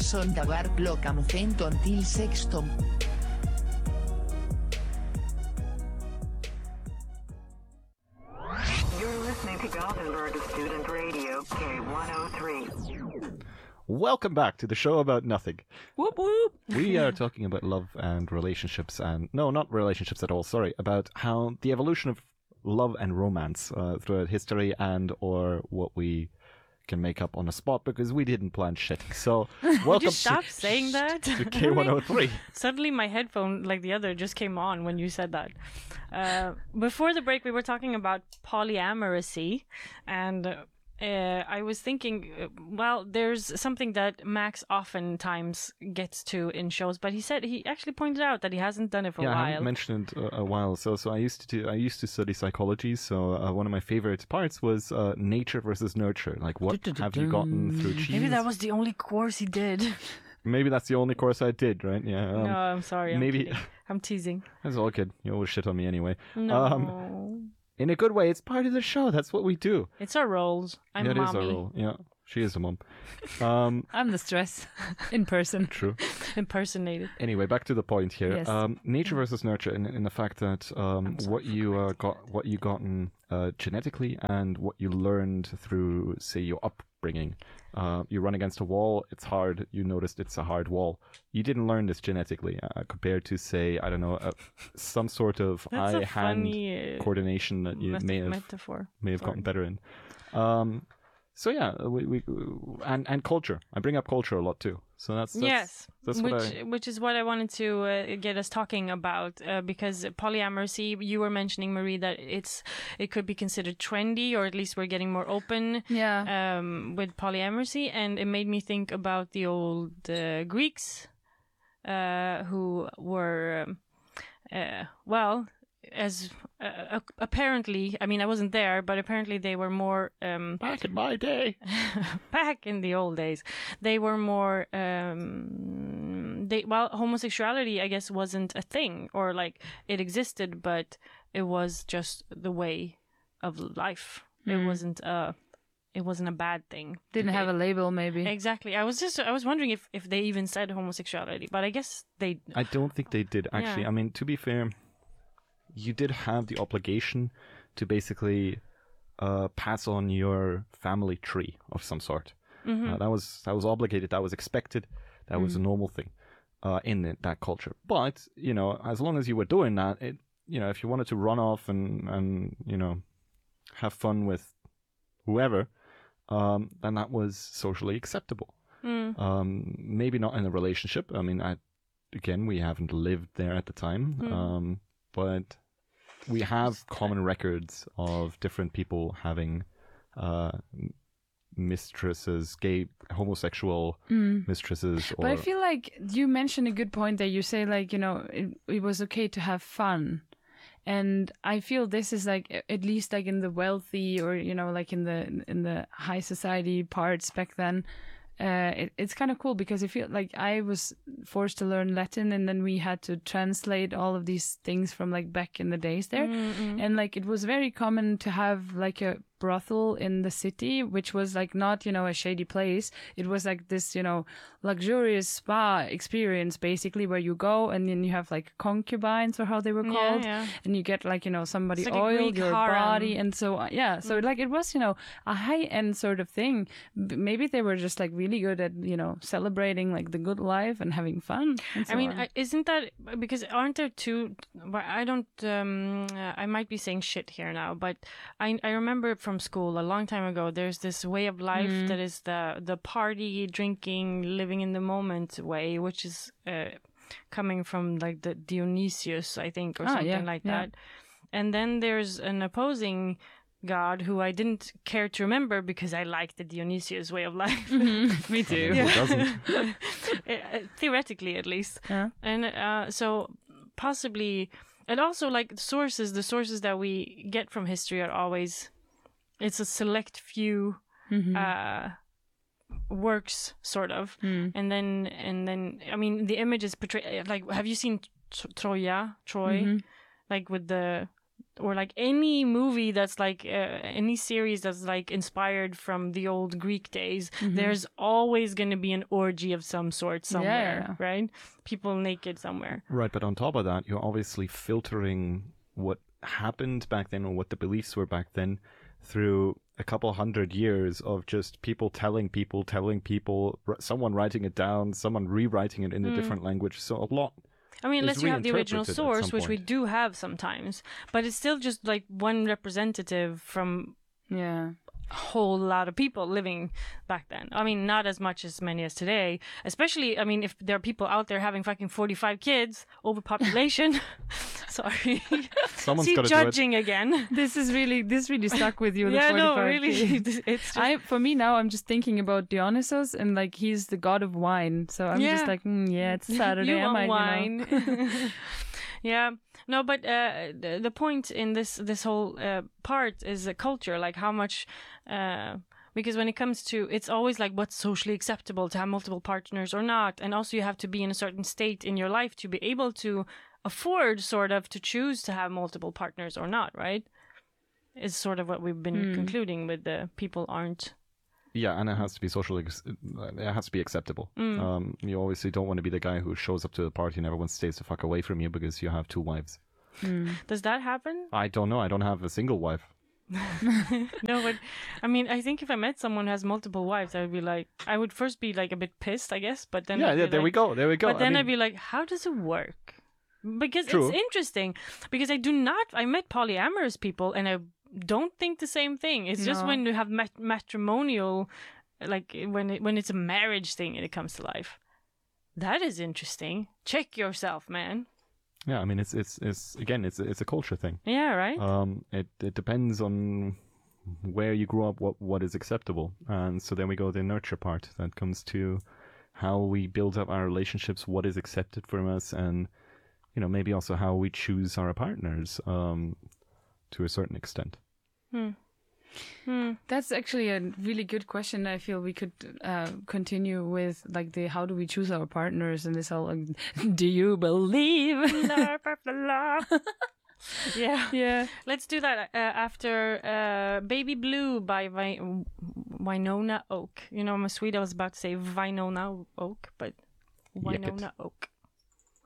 sondagar klockan 15 till 16. You're listening to Gothenburg Student Radio K103. Welcome back to the show about nothing. Whoop whoop. We are talking about love and relationships and... No, not relationships at all, sorry. About how the evolution of love and romance throughout history and or what we can make up on the spot because we didn't plan shit. So, welcome you stop saying that? to K103. Suddenly my headphone, like the other, just came on when you said that. Before the break, we were talking about polyamory, and I was thinking, well, there's something that Max oftentimes gets to in shows, but he actually pointed out that he hasn't done it for a I while. haven't mentioned it a while. So I used to study psychology. So one of my favorite parts was nature versus nurture. Like, what have you gotten through cheese? Maybe that was the only course he did. Maybe that's the only course I did, right? Yeah. No, I'm sorry. maybe I'm teasing. That's all good. You always shit on me anyway. No. In a good way, it's part of the show. That's what we do. It's our roles. I'm It mommy. is our role. Yeah, she is a mom. I'm the stress in person. True. Impersonated. Anyway, back to the point here. Yes. Nature versus nurture, in the fact that what you gotten genetically and what you learned through, say, your upbringing. You run against a wall. It's hard. You noticed it's a hard wall. You didn't learn this genetically, compared to, say, I don't know, some sort of That's a eye-hand funny, coordination that you may have metaphor. gotten better in. So yeah, we and culture. I bring up culture a lot too. So that's yes, that's which is what I wanted to get us talking about because polyamory. You were mentioning, Marie, that it could be considered trendy, or at least we're getting more open. Yeah. With polyamory, and it made me think about the old Greeks, who were, well. As apparently, I mean, I wasn't there, but apparently they were more back in my day. Back in the old days, they were more. Homosexuality, I guess, wasn't a thing, or like it existed, but it was just the way of life. It wasn't a bad thing. Didn't have a label, maybe. Exactly. I was wondering if they even said homosexuality, but I guess they. I don't think they did actually. Yeah. I mean, to be fair. You did have the obligation to basically pass on your family tree of some sort. Mm-hmm. That was obligated. That was expected. That was a normal thing in that culture. But as long as you were doing that, if you wanted to run off and have fun with whoever, then that was socially acceptable. Maybe not in a relationship. I mean, we haven't lived there at the time, but. We have common records of different people having mistresses, gay, homosexual mistresses. But I feel like you mentioned a good point there. You say, like, it was okay to have fun. And I feel this is like, at least like in the wealthy or, like in the high society parts back then, it's kind of cool because I feel like I was forced to learn Latin, and then we had to translate all of these things from like back in the days there. And like it was very common to have like a brothel in the city, which was like not, a shady place. It was like this, luxurious spa experience basically, where you go and then you have like concubines, or how they were called, and you get like, somebody like oiled your harem. body. And so, so like it was, a high end sort of thing. Maybe they were just like really good at, celebrating like the good life and having fun. And so on. Isn't that because aren't there two? I don't. I might be saying shit here now, but I remember from school a long time ago. There's this way of life that is the party, drinking, living in the moment way, which is coming from like the Dionysius, I think, or something like that. And then there's an opposing god who I didn't care to remember because I like the Dionysius way of life. Me too. Who doesn't? Theoretically, at least. Yeah. And so possibly, and also like the sources that we get from history are always, it's a select few works, sort of. And then I mean, the image is portrayed, like, have you seen Troy? Like with the or like any movie that's like any series that's like inspired from the old Greek days, there's always going to be an orgy of some sort somewhere, right? People naked somewhere. Right, but on top of that, you're obviously filtering what happened back then or what the beliefs were back then through a couple hundred years of just people telling people, someone writing it down, someone rewriting it in a different language. So a lot. I mean, unless you have the original reinterpreted at source, some which we point. do have sometimes, but it's still just like one representative from Yeah. a whole lot of people living back then. I mean, not as much as many as today. Especially, I mean, if there are people out there having fucking 45 kids, overpopulation. Sorry. Someone's See, got to do it. judging again. This really stuck with you. Yeah, the no, 45 really. kids. It's just, For me now, I'm just thinking about Dionysus, and like he's the god of wine. So I'm just like, it's Saturday. you I want might, wine. you know. Yeah, no, but the point in this whole part is the culture, like how much, because when it comes to, it's always like what's socially acceptable to have multiple partners or not, and also you have to be in a certain state in your life to be able to afford sort of to choose to have multiple partners or not, right? Is sort of what we've been concluding with the people aren't. Yeah, and it has to be it has to be acceptable. You obviously don't want to be the guy who shows up to the party and everyone stays the fuck away from you because you have 2 wives. Does that happen? I don't know. I don't have a single wife. No, but I mean, I think if I met someone who has multiple wives, I would first be like a bit pissed, I guess, but then I'd be there we like- go. But then I I'd be like, how does it work? Because True. it's interesting. Because I met polyamorous people and I don't think the same thing. It's just No. when you have matrimonial, like when it's a marriage thing and it comes to life. That is interesting. Check yourself, man. Yeah, I mean, it's again, it's a culture thing. Yeah, right? It depends on where you grew up, what is acceptable, and so then we go to the nurture part that comes to how we build up our relationships, what is accepted from us, and maybe also how we choose our partners to a certain extent. That's actually a really good question. I feel we could continue with like the how do we choose our partners and this whole do you believe? Yeah. Yeah. Let's do that after Baby Blue by Winona Oak. You know, I'm a Swede. I was about to say Winona Oak, but Winona Oak.